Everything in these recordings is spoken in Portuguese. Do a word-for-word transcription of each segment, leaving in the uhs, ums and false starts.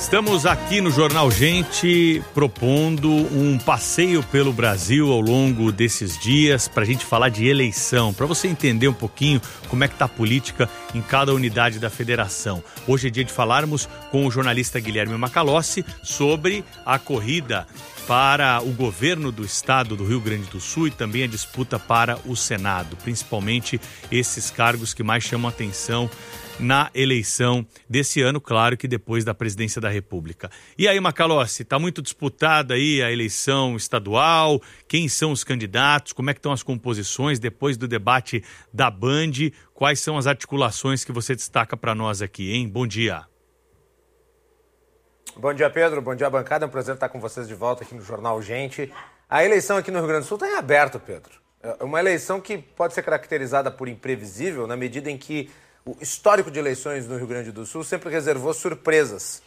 Estamos aqui no Jornal Gente propondo um passeio pelo Brasil ao longo desses dias para a gente falar de eleição, para você entender um pouquinho como é que está a política em cada unidade da federação. Hoje é dia de falarmos com o jornalista Guilherme Macalossi sobre a corrida para o governo do estado do Rio Grande do Sul e também a disputa para o Senado, principalmente esses cargos que mais chamam a atenção na eleição desse ano, claro que depois da presidência da República. E aí, Macalossi, está muito disputada aí a eleição estadual, quem são os candidatos, como é que estão as composições depois do debate da Band, quais são as articulações que você destaca para nós aqui, hein? Bom dia. Bom dia, Pedro, bom dia, bancada, é um prazer estar com vocês de volta aqui no Jornal Gente. A eleição aqui no Rio Grande do Sul está em aberto, Pedro. É uma eleição que pode ser caracterizada por imprevisível, na medida em que o histórico de eleições no Rio Grande do Sul sempre reservou surpresas.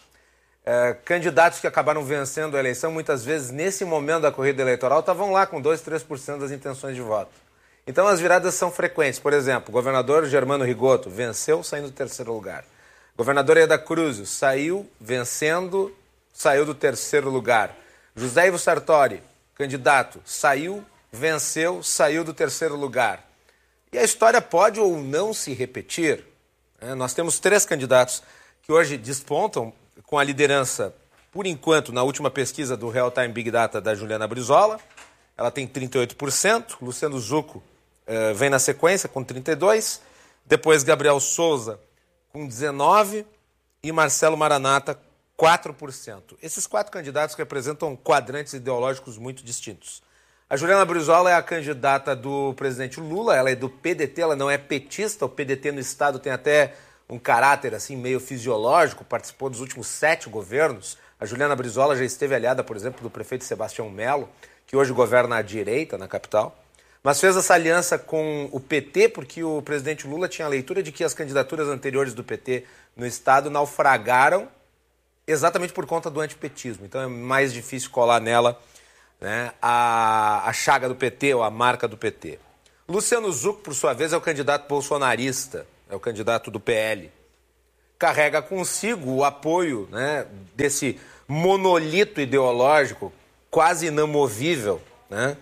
É, candidatos que acabaram vencendo a eleição, muitas vezes, nesse momento da corrida eleitoral, estavam lá com dois, três por cento das intenções de voto. Então, as viradas são frequentes. Por exemplo, o governador Germano Rigoto venceu, saindo do terceiro lugar. O governador Eda Cruz saiu vencendo, saiu do terceiro lugar. José Ivo Sartori, candidato, saiu, venceu, saiu do terceiro lugar. E a história pode ou não se repetir. É, nós temos três candidatos que hoje despontam com a liderança, por enquanto, na última pesquisa do Real Time Big Data da Juliana Brizola. Ela tem trinta e oito por cento. Luciano Zucco eh, vem na sequência com trinta e dois por cento. Depois Gabriel Souza com dezenove por cento. E Marcelo Maranata, quatro por cento. Esses quatro candidatos representam quadrantes ideológicos muito distintos. A Juliana Brizola é a candidata do presidente Lula, ela é do P D T, ela não é petista, o P D T no estado tem até um caráter assim meio fisiológico, participou dos últimos sete governos. A Juliana Brizola já esteve aliada, por exemplo, do prefeito Sebastião Melo, que hoje governa à direita na capital, mas fez essa aliança com o P T porque o presidente Lula tinha a leitura de que as candidaturas anteriores do P T no estado naufragaram exatamente por conta do antipetismo, então é mais difícil colar nela, né, a, a chaga do P T ou a marca do P T. Luciano Zucco, por sua vez, é o candidato bolsonarista, é o candidato do P L. Carrega consigo o apoio, né, desse monolito ideológico quase inamovível, né,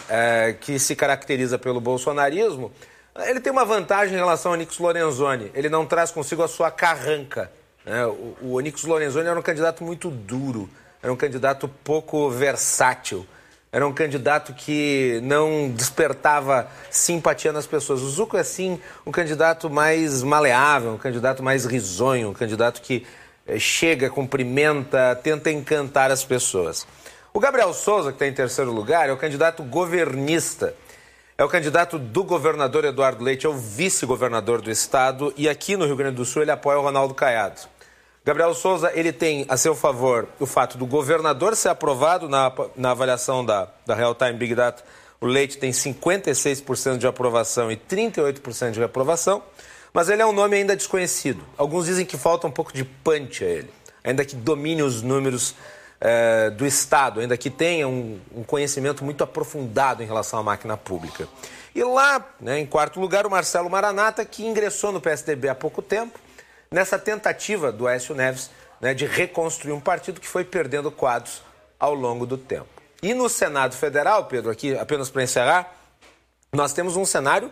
é, que se caracteriza pelo bolsonarismo. Ele tem uma vantagem em relação ao Onyx Lorenzoni, ele não traz consigo a sua carranca. Né? O, o Onyx Lorenzoni era um candidato muito duro, era um candidato pouco versátil, era um candidato que não despertava simpatia nas pessoas. O Zucco é, sim, um candidato mais maleável, um candidato mais risonho, um candidato que eh, chega, cumprimenta, tenta encantar as pessoas. O Gabriel Souza, que está em terceiro lugar, é o candidato governista. É o candidato do governador Eduardo Leite, é o vice-governador do estado, e aqui no Rio Grande do Sul ele apoia o Ronaldo Caiado. Gabriel Souza, ele tem a seu favor o fato do governador ser aprovado na, na avaliação da, da Real Time Big Data. O Leite tem cinquenta e seis por cento de aprovação e trinta e oito por cento de reprovação, mas ele é um nome ainda desconhecido. Alguns dizem que falta um pouco de punch a ele, ainda que domine os números eh, do Estado, ainda que tenha um, um conhecimento muito aprofundado em relação à máquina pública. E lá, né, em quarto lugar, o Marcelo Maranata, que ingressou no P S D B há pouco tempo, nessa tentativa do Aécio Neves, né, de reconstruir um partido que foi perdendo quadros ao longo do tempo. E no Senado Federal, Pedro, aqui apenas para encerrar, nós temos um cenário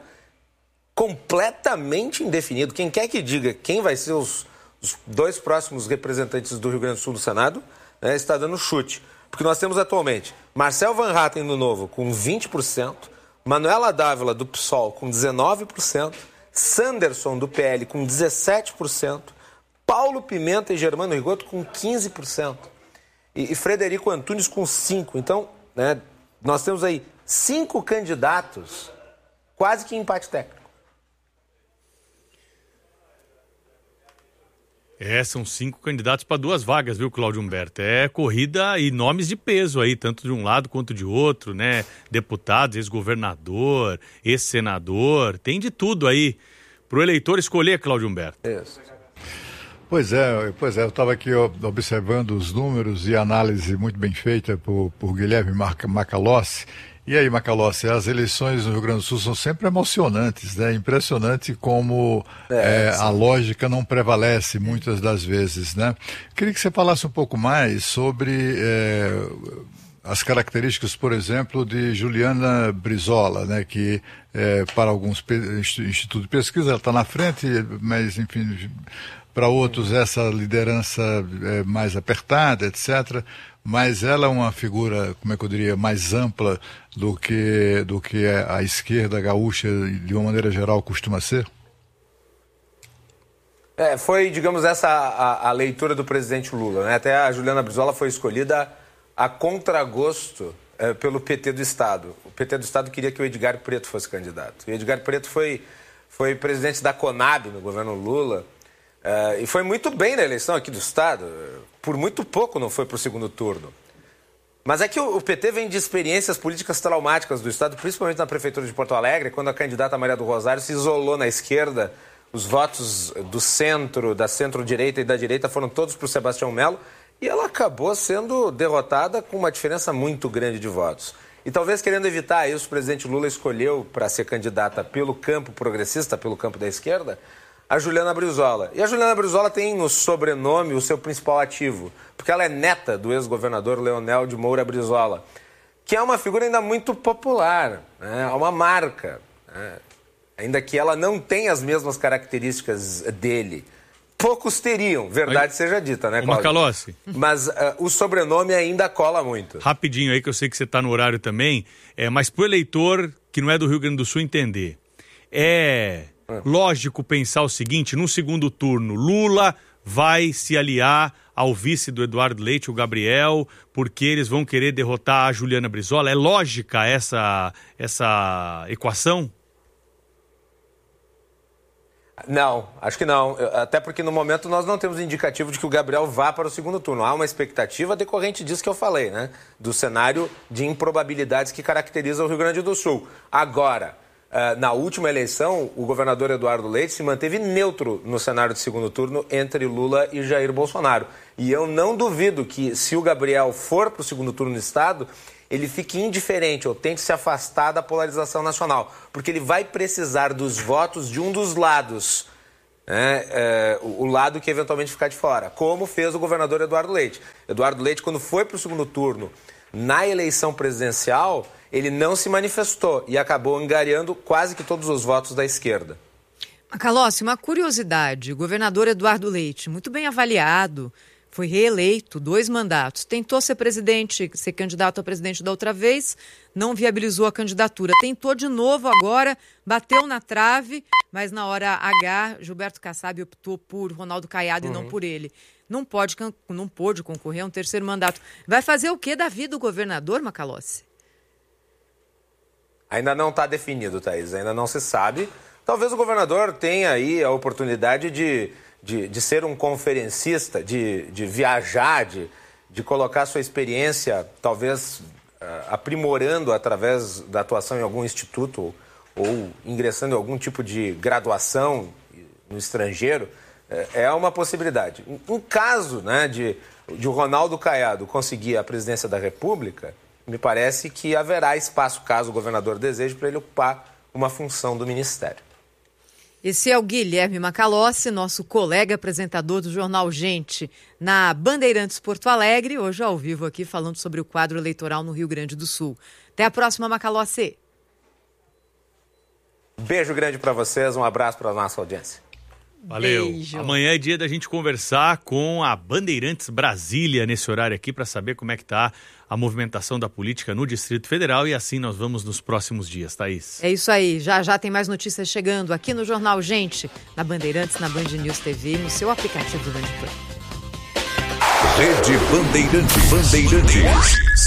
completamente indefinido. Quem quer que diga quem vai ser os, os dois próximos representantes do Rio Grande do Sul no Senado, né, está dando chute. Porque nós temos atualmente Marcel Van Hatten do Novo com vinte por cento, Manuela Dávila do P SOL com dezenove por cento, Sanderson, do P L, com dezessete por cento, Paulo Pimenta e Germano Rigoto com quinze por cento e, e Frederico Antunes com cinco por cento. Então, né, nós temos aí cinco candidatos, quase que empate técnico. É, são cinco candidatos para duas vagas, viu, Cláudio Humberto? É corrida e nomes de peso aí, tanto de um lado quanto de outro, né? Deputados, ex-governador, ex-senador, tem de tudo aí para o eleitor escolher, Cláudio Humberto. Isso. Pois é, pois é, eu estava aqui observando os números e a análise muito bem feita por, por Guilherme Macalossi, E aí, Macalossi, as eleições no Rio Grande do Sul são sempre emocionantes, né? Impressionante como é, é, a lógica não prevalece muitas das vezes, né? Queria que você falasse um pouco mais sobre é, as características, por exemplo, de Juliana Brizola, né? Que é, para alguns institutos de pesquisa ela está na frente, mas, enfim, para outros essa liderança é mais apertada, etcétera. Mas ela é uma figura, como é que eu diria, mais ampla do que, do que a esquerda gaúcha, de uma maneira geral, costuma ser? É, foi, digamos, essa a, a leitura do presidente Lula, né? Até a Juliana Brizola foi escolhida a contragosto é, pelo P T do Estado. O P T do Estado queria que o Edgar Preto fosse candidato. E o Edgar Preto foi, foi presidente da Conab no governo Lula. Uh, e foi muito bem na eleição aqui do Estado. Por muito pouco não foi para o segundo turno. Mas é que o, o P T vem de experiências políticas traumáticas do Estado, principalmente na Prefeitura de Porto Alegre, quando a candidata Maria do Rosário se isolou na esquerda. Os votos do centro, da centro-direita e da direita foram todos para o Sebastião Melo. E ela acabou sendo derrotada com uma diferença muito grande de votos. E talvez querendo evitar isso, o presidente Lula escolheu para ser candidata pelo campo progressista, pelo campo da esquerda, a Juliana Brizola. E a Juliana Brizola tem no sobrenome o seu principal ativo, porque ela é neta do ex-governador Leonel de Moura Brizola, que é uma figura ainda muito popular, né? É uma marca, né? Ainda que ela não tenha as mesmas características dele. Poucos teriam, verdade aí, seja dita, né, Cláudio? Macalossi. Mas uh, o sobrenome ainda cola muito. Rapidinho aí, que eu sei que você está no horário também, é, mas para o eleitor que não é do Rio Grande do Sul entender, é... lógico pensar o seguinte, no segundo turno, Lula vai se aliar ao vice do Eduardo Leite, o Gabriel, porque eles vão querer derrotar a Juliana Brizola. É lógica essa, essa equação? Não, acho que não. Até porque no momento nós não temos indicativo de que o Gabriel vá para o segundo turno. Há uma expectativa decorrente disso que eu falei, né? Do cenário de improbabilidades que caracteriza o Rio Grande do Sul. Agora... Uh, na última eleição, o governador Eduardo Leite se manteve neutro no cenário de segundo turno entre Lula e Jair Bolsonaro. E eu não duvido que, se o Gabriel for para o segundo turno no Estado, ele fique indiferente ou tente se afastar da polarização nacional. Porque ele vai precisar dos votos de um dos lados, né? É, o, o lado que eventualmente ficar de fora, como fez o governador Eduardo Leite. Eduardo Leite, quando foi para o segundo turno na eleição presidencial, ele não se manifestou e acabou angariando quase que todos os votos da esquerda. Macalossi, uma curiosidade, o governador Eduardo Leite, muito bem avaliado, foi reeleito, dois mandatos, tentou ser presidente, ser candidato a presidente da outra vez, não viabilizou a candidatura, tentou de novo agora, bateu na trave, mas na hora H, Gilberto Kassab optou por Ronaldo Caiado uhum. e não por ele. Não pode, não pôde concorrer a um terceiro mandato. Vai fazer o que da vida do governador, Macalossi? Ainda não está definido, Thaís, ainda não se sabe. Talvez o governador tenha aí a oportunidade de, de, de ser um conferencista, de, de viajar, de, de colocar sua experiência, talvez uh, aprimorando através da atuação em algum instituto ou, ou ingressando em algum tipo de graduação no estrangeiro. É uma possibilidade. Em caso, né, de, de o Ronaldo Caiado conseguir a presidência da República, me parece que haverá espaço, caso o governador deseje, para ele ocupar uma função do ministério. Esse é o Guilherme Macalossi, nosso colega apresentador do Jornal Gente, na Bandeirantes Porto Alegre, hoje ao vivo aqui falando sobre o quadro eleitoral no Rio Grande do Sul. Até a próxima, Macalossi. Beijo grande para vocês, um abraço para a nossa audiência. Valeu. Beijo. Amanhã é dia da gente conversar com a Bandeirantes Brasília nesse horário aqui para saber como é que tá a movimentação da política no Distrito Federal e assim nós vamos nos próximos dias, Thaís. É isso aí, já já tem mais notícias chegando aqui no Jornal Gente, na Bandeirantes, na Band News T V e no seu aplicativo Band Play. Rede Bandeirantes. Bandeirantes.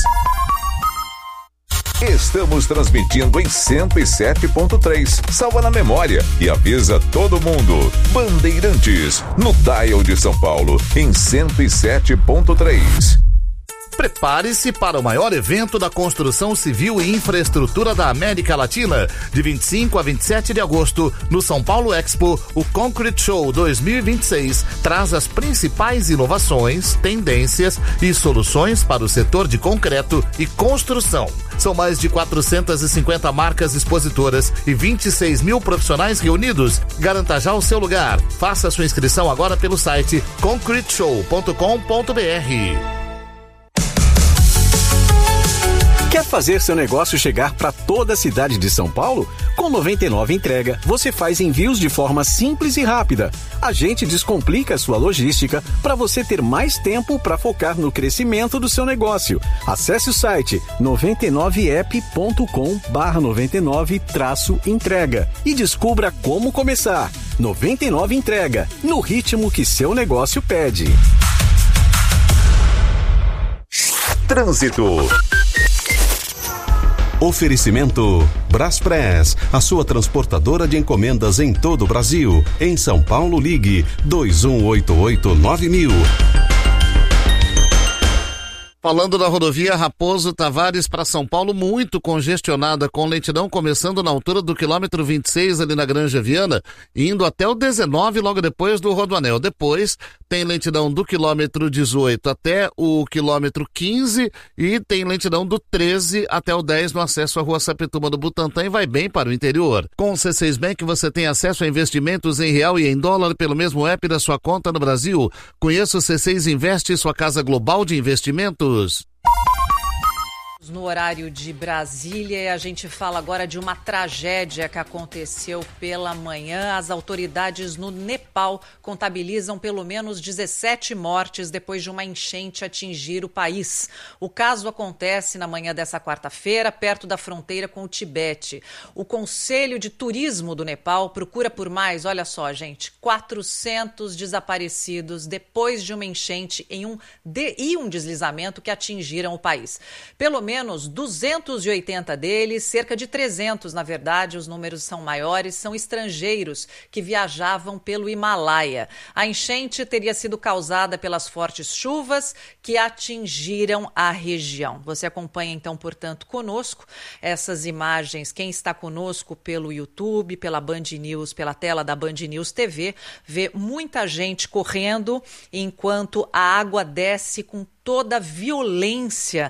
Estamos transmitindo em cento e sete ponto três. Salva na memória e avisa todo mundo. Bandeirantes, no dial de São Paulo, em cento e sete ponto três. Prepare-se para o maior evento da construção civil e infraestrutura da América Latina. De vinte e cinco a vinte e sete de agosto, no São Paulo Expo, o Concrete Show dois mil e vinte e seis traz as principais inovações, tendências e soluções para o setor de concreto e construção. São mais de quatrocentas e cinquenta marcas expositoras e vinte e seis mil profissionais reunidos. Garanta já o seu lugar. Faça sua inscrição agora pelo site concrete show ponto com ponto b r. Quer fazer seu negócio chegar para toda a cidade de São Paulo? Com noventa e nove Entrega, você faz envios de forma simples e rápida. A gente descomplica a sua logística para você ter mais tempo para focar no crescimento do seu negócio. Acesse o site noventa e nove app ponto com barra noventa e nove traço entrega e descubra como começar. noventa e nove Entrega, no ritmo que seu negócio pede. Trânsito. Oferecimento Braspress, a sua transportadora de encomendas em todo o Brasil. Em São Paulo, ligue dois um oito oito nove mil. Falando da rodovia Raposo Tavares para São Paulo, muito congestionada, com lentidão começando na altura do quilômetro vinte e seis, ali na Granja Viana, indo até o dezenove, logo depois do Rodoanel. Depois tem lentidão do quilômetro dezoito até o quilômetro quinze e tem lentidão do treze até o dez no acesso à Rua Sapetuma do Butantã e vai bem para o interior. Com o C seis Bank você tem acesso a investimentos em real e em dólar pelo mesmo app da sua conta no Brasil. Conheça o C seis Investe, sua casa global de investimentos. No horário de Brasília, a gente fala agora de uma tragédia que aconteceu pela manhã. As autoridades no Nepal contabilizam pelo menos dezessete mortes depois de uma enchente atingir o país. O caso acontece na manhã dessa quarta-feira, perto da fronteira com o Tibete. O Conselho de Turismo do Nepal procura por mais, olha só, gente, quatrocentos desaparecidos depois de uma enchente em um de, e um deslizamento que atingiram o país. Pelo menos menos duzentos e oitenta deles, cerca de trezentos, na verdade, os números são maiores, são estrangeiros que viajavam pelo Himalaia. A enchente teria sido causada pelas fortes chuvas que atingiram a região. Você acompanha, então, portanto, conosco essas imagens. Quem está conosco pelo YouTube, pela Band News, pela tela da Band News T V, vê muita gente correndo enquanto a água desce com toda a violência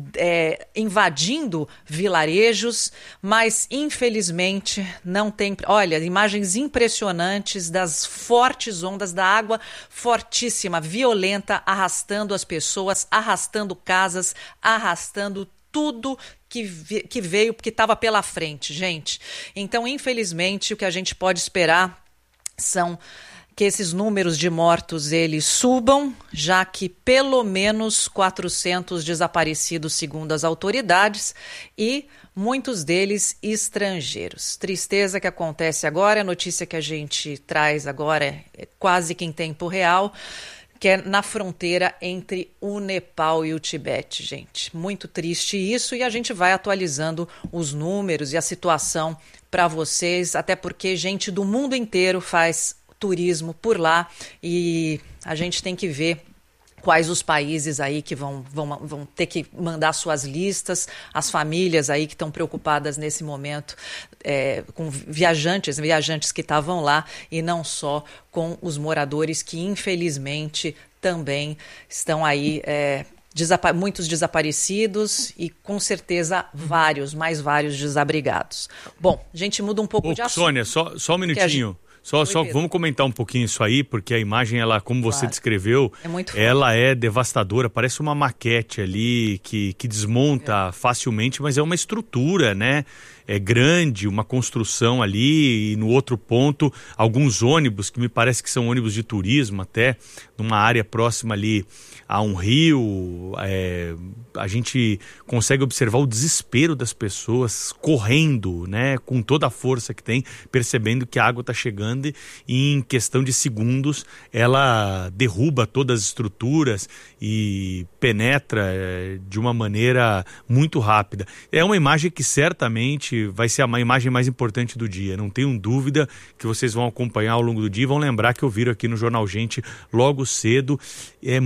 é, invadindo vilarejos, mas infelizmente não tem... Olha, imagens impressionantes das fortes ondas da água fortíssima, violenta, arrastando as pessoas, arrastando casas, arrastando tudo que, que veio, que estava pela frente, gente. Então, infelizmente, o que a gente pode esperar são que esses números de mortos eles subam, já que pelo menos quatrocentos desaparecidos segundo as autoridades e muitos deles estrangeiros. Tristeza que acontece agora, a notícia que a gente traz agora é quase que em tempo real, que é na fronteira entre o Nepal e o Tibete, gente. Muito triste isso e a gente vai atualizando os números e a situação para vocês, até porque gente do mundo inteiro faz turismo por lá e a gente tem que ver quais os países aí que vão, vão, vão ter que mandar suas listas, as famílias aí que estão preocupadas nesse momento é, com viajantes, viajantes que estavam lá e não só com os moradores que infelizmente também estão aí é, Desapa- muitos desaparecidos e, com certeza, vários, mais vários desabrigados. Bom, a gente muda um pouco Ô, de assunto. Sônia, só, só um minutinho. Só, só vamos comentar um pouquinho isso aí, porque a imagem, ela, como você Claro. descreveu, É muito ela é devastadora, parece uma maquete ali que, que desmonta é. facilmente, mas é uma estrutura, né? É grande, uma construção ali e no outro ponto, alguns ônibus, que me parece que são ônibus de turismo até, numa área próxima ali a um rio, é, a gente consegue observar o desespero das pessoas correndo, né, com toda a força que tem, percebendo que a água está chegando e em questão de segundos ela derruba todas as estruturas e penetra é, de uma maneira muito rápida. É uma imagem que certamente gente vai ser a imagem mais importante do dia. Não tenho dúvida que vocês vão acompanhar ao longo do dia e vão lembrar que ouviram aqui no Jornal Gente logo cedo. É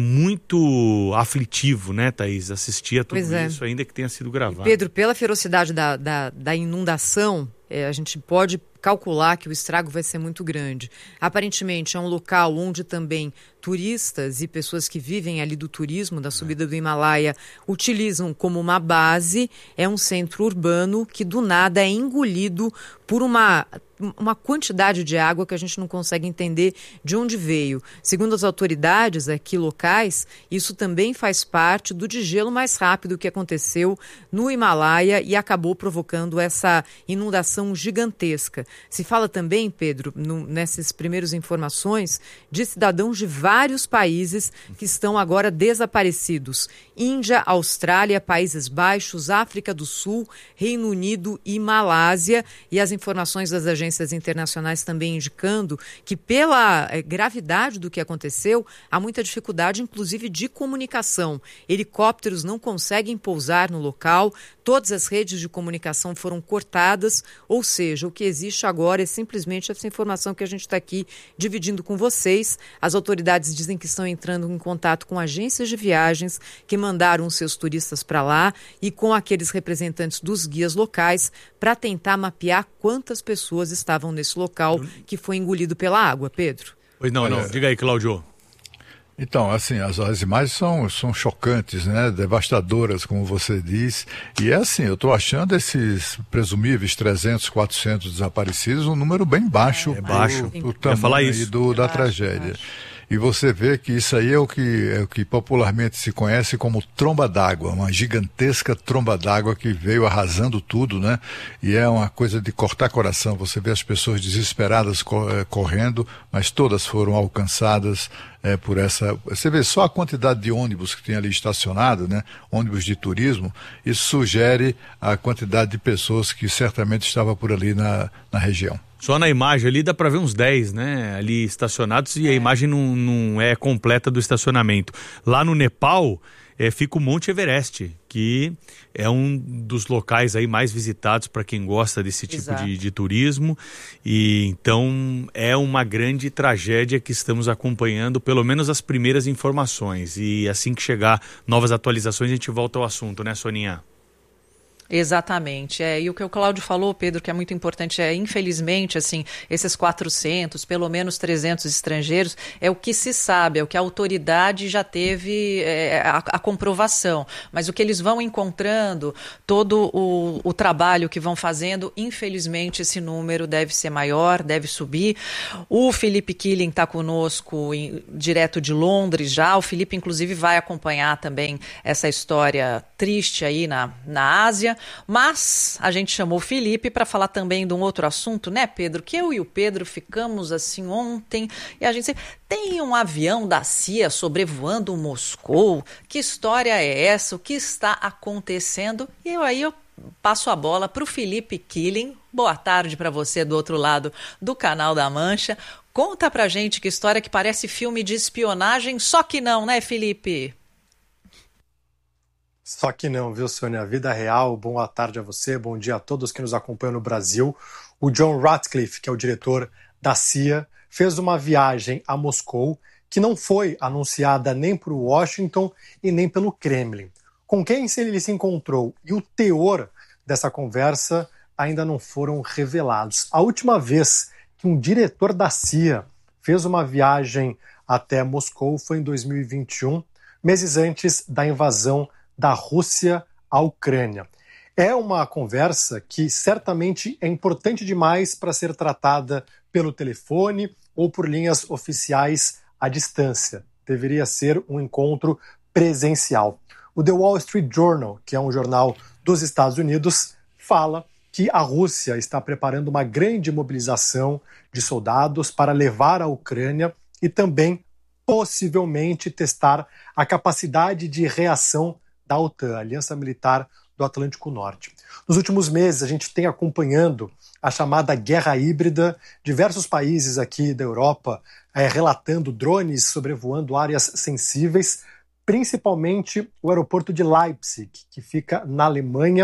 muito aflitivo, né, Thaís, assistir a tudo Pois é. isso, ainda que tenha sido gravado. Pedro, pela ferocidade da, da, da inundação, é, a gente pode calcular que o estrago vai ser muito grande. Aparentemente é um local onde também turistas e pessoas que vivem ali do turismo, da subida do Himalaia, utilizam como uma base. É um centro urbano que do nada é engolido por uma, uma quantidade de água que a gente não consegue entender de onde veio. Segundo as autoridades aqui locais, isso também faz parte do degelo mais rápido que aconteceu no Himalaia e acabou provocando essa inundação gigantesca. Se fala também, Pedro, no, nessas primeiras informações, de cidadãos de vários países que estão agora desaparecidos. Índia, Austrália, Países Baixos, África do Sul, Reino Unido e Malásia. E as informações das agências internacionais também indicando que, pela eh, gravidade do que aconteceu, há muita dificuldade, inclusive, de comunicação. Helicópteros não conseguem pousar no local, todas as redes de comunicação foram cortadas, ou seja, o que existe agora é simplesmente essa informação que a gente está aqui dividindo com vocês. As autoridades dizem que estão entrando em contato com agências de viagens que mandaram seus turistas para lá e com aqueles representantes dos guias locais para tentar mapear quantas pessoas estavam nesse local que foi engolido pela água, Pedro. Pois não, não. Diga aí, Cláudio. Então, assim, as, as imagens são, são chocantes, né? Devastadoras, como você diz. E é assim, eu estou achando esses presumíveis trezentos, quatrocentos desaparecidos um número bem baixo. É baixo. Pro, pro tamanho falar isso. Do, da baixo, tragédia. baixo. E você vê que isso aí é o que, é o que popularmente se conhece como tromba d'água, uma gigantesca tromba d'água que veio arrasando tudo, né? E é uma coisa de cortar coração. Você vê as pessoas desesperadas correndo, mas todas foram alcançadas é, por essa... Você vê só a quantidade de ônibus que tem ali estacionado, né? Ônibus de turismo, isso sugere a quantidade de pessoas que certamente estavam por ali na, na região. Só na imagem ali dá para ver uns dez, né, ali estacionados, e a imagem não, não é completa do estacionamento. Lá no Nepal é, fica o Monte Everest, que é um dos locais aí mais visitados para quem gosta desse tipo de, de turismo. E então é uma grande tragédia que estamos acompanhando, pelo menos as primeiras informações. E assim que chegar novas atualizações, a gente volta ao assunto, né, Soninha? Exatamente, é, e o que o Cláudio falou, Pedro, que é muito importante, é infelizmente, assim, esses quatrocentos, pelo menos trezentos estrangeiros, é o que se sabe, é o que a autoridade já teve é, a, a comprovação, mas o que eles vão encontrando, todo o, o trabalho que vão fazendo, infelizmente esse número deve ser maior, deve subir. O Felipe Killing está conosco em, direto de Londres já, o Felipe inclusive vai acompanhar também essa história triste aí na, na Ásia. Mas a gente chamou o Felipe para falar também de um outro assunto, né, Pedro? Que eu e o Pedro ficamos assim ontem e a gente disse, tem um avião da C I A sobrevoando Moscou? Que história é essa? O que está acontecendo? E eu aí eu passo a bola para o Felipe Killing. Boa tarde para você do outro lado do Canal da Mancha. Conta pra gente que história que parece filme de espionagem, só que não, né, Felipe? Só que não, viu, Sônia? Vida real, boa tarde a você, bom dia a todos que nos acompanham no Brasil. O John Ratcliffe, que é o diretor da C I A, fez uma viagem a Moscou que não foi anunciada nem por Washington e nem pelo Kremlin. Com quem ele se encontrou e o teor dessa conversa ainda não foram revelados. A última vez que um diretor da C I A fez uma viagem até Moscou foi em dois mil e vinte e um, meses antes da invasão da Rússia à Ucrânia. É uma conversa que certamente é importante demais para ser tratada pelo telefone ou por linhas oficiais à distância. Deveria ser um encontro presencial. O The Wall Street Journal, que é um jornal dos Estados Unidos, fala que a Rússia está preparando uma grande mobilização de soldados para levar à Ucrânia e também, possivelmente, testar a capacidade de reação da OTAN, a Aliança Militar do Atlântico Norte. Nos últimos meses, a gente tem acompanhando a chamada guerra híbrida, diversos países aqui da Europa é, relatando drones sobrevoando áreas sensíveis, principalmente o aeroporto de Leipzig, que fica na Alemanha,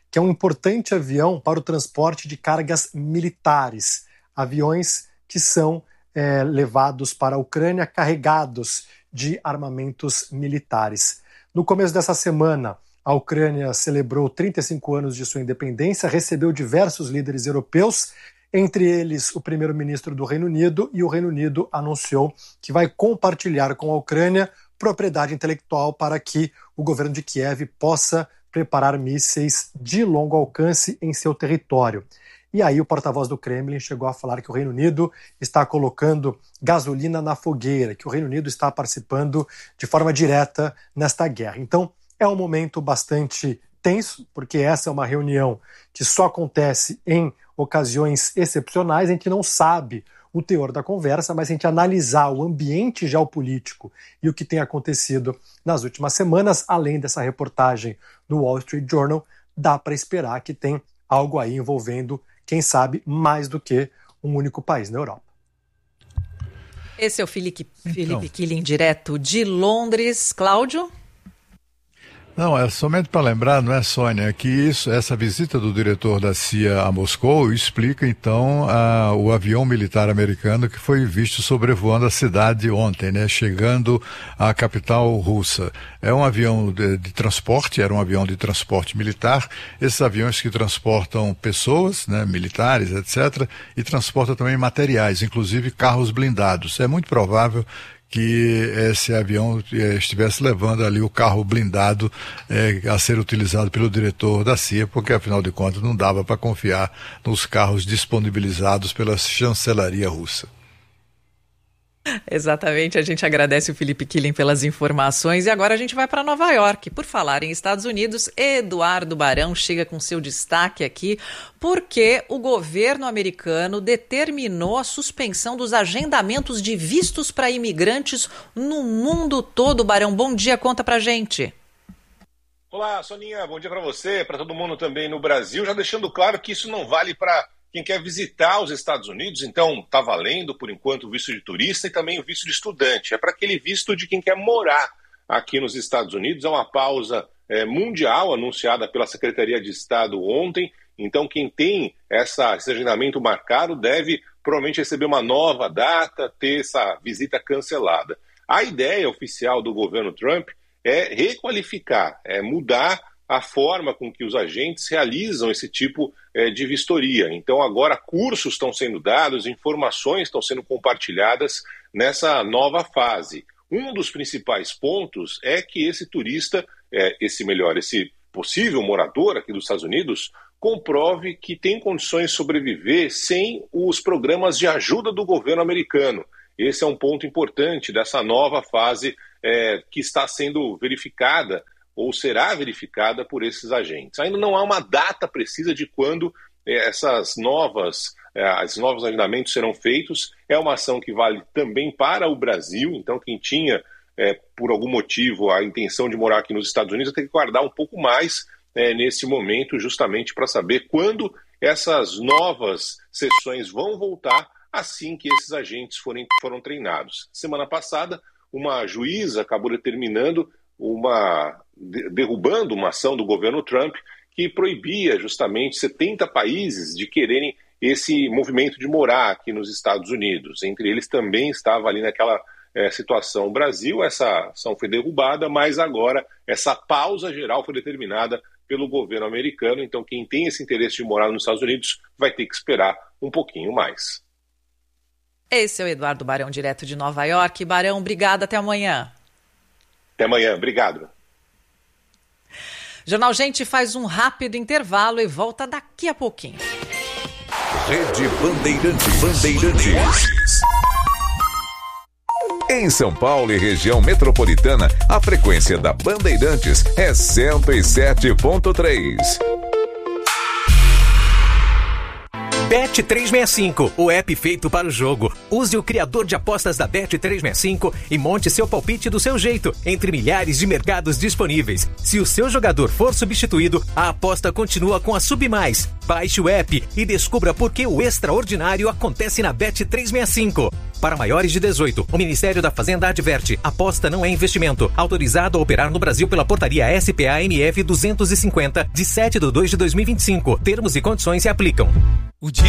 que é um importante avião para o transporte de cargas militares. Aviões que são é, levados para a Ucrânia carregados de armamentos militares. No começo dessa semana, a Ucrânia celebrou trinta e cinco anos de sua independência, recebeu diversos líderes europeus, entre eles o primeiro-ministro do Reino Unido, e o Reino Unido anunciou que vai compartilhar com a Ucrânia propriedade intelectual para que o governo de Kiev possa preparar mísseis de longo alcance em seu território. E aí o porta-voz do Kremlin chegou a falar que o Reino Unido está colocando gasolina na fogueira, que o Reino Unido está participando de forma direta nesta guerra. Então, é um momento bastante tenso, porque essa é uma reunião que só acontece em ocasiões excepcionais, a gente não sabe o teor da conversa, mas se a gente analisar o ambiente geopolítico e o que tem acontecido nas últimas semanas, além dessa reportagem do Wall Street Journal, dá para esperar que tem algo aí envolvendo, quem sabe, mais do que um único país na Europa. Esse é o Felipe, então. Felipe Killing, direto de Londres. Cláudio? Não, é somente para lembrar, não é, Sônia, que isso, essa visita do diretor da C I A a Moscou explica, então, a, o avião militar americano que foi visto sobrevoando a cidade ontem, né, chegando à capital russa. É um avião de, de transporte, era um avião de transporte militar, esses aviões que transportam pessoas, né, militares, etcétera, e transportam também materiais, inclusive carros blindados. É muito provável que esse avião eh, estivesse levando ali o carro blindado eh, a ser utilizado pelo diretor da C I A, porque afinal de contas não dava para confiar nos carros disponibilizados pela chancelaria russa. Exatamente, a gente agradece o Felipe Killing pelas informações e agora a gente vai para Nova York. Por falar em Estados Unidos, Eduardo Barão chega com seu destaque aqui porque o governo americano determinou a suspensão dos agendamentos de vistos para imigrantes no mundo todo. Barão, bom dia, conta pra gente. Olá, Soninha, bom dia para você, para todo mundo também no Brasil, já deixando claro que isso não vale para quem quer visitar os Estados Unidos, então está valendo, por enquanto, o visto de turista e também o visto de estudante. É para aquele visto de quem quer morar aqui nos Estados Unidos. É uma pausa é, mundial anunciada pela Secretaria de Estado ontem. Então, quem tem essa, esse agendamento marcado deve provavelmente receber uma nova data, ter essa visita cancelada. A ideia oficial do governo Trump é requalificar, é mudar a forma com que os agentes realizam esse tipo eh, de vistoria. Então agora cursos estão sendo dados, informações estão sendo compartilhadas nessa nova fase. Um dos principais pontos é que esse turista, eh, esse melhor, esse possível morador aqui dos Estados Unidos, comprove que tem condições de sobreviver sem os programas de ajuda do governo americano. Esse é um ponto importante dessa nova fase eh, que está sendo verificada ou será verificada por esses agentes. Ainda não há uma data precisa de quando eh, essas novas, eh, esses novos agendamentos serão feitos. É uma ação que vale também para o Brasil, então quem tinha, eh, por algum motivo, a intenção de morar aqui nos Estados Unidos tem que guardar um pouco mais eh, nesse momento, justamente para saber quando essas novas sessões vão voltar assim que esses agentes forem, foram treinados. Semana passada, uma juíza acabou determinando uma derrubando uma ação do governo Trump que proibia justamente setenta países de quererem esse movimento de morar aqui nos Estados Unidos. Entre eles também estava ali naquela é, situação o Brasil. Essa ação foi derrubada, mas agora essa pausa geral foi determinada pelo governo americano. Então quem tem esse interesse de morar nos Estados Unidos vai ter que esperar um pouquinho mais. Esse é o Eduardo Barão, direto de Nova York. Barão, obrigado, até amanhã. Até amanhã, obrigado. Jornal Gente faz um rápido intervalo e volta daqui a pouquinho. Rede Bandeirantes. Bandeirantes. Em São Paulo e região metropolitana, a frequência da Bandeirantes é cento e sete ponto três. Bet trezentos e sessenta e cinco, o app feito para o jogo. Use o criador de apostas da Bet trezentos e sessenta e cinco e monte seu palpite do seu jeito, entre milhares de mercados disponíveis. Se o seu jogador for substituído, a aposta continua com a Submais. Baixe o app e descubra por que o extraordinário acontece na Bet trezentos e sessenta e cinco. Para maiores de dezoito, o Ministério da Fazenda adverte: aposta não é investimento. Autorizado a operar no Brasil pela portaria S P A M F duzentos e cinquenta, de sete de dois de dois mil e vinte e cinco. Termos e condições se aplicam.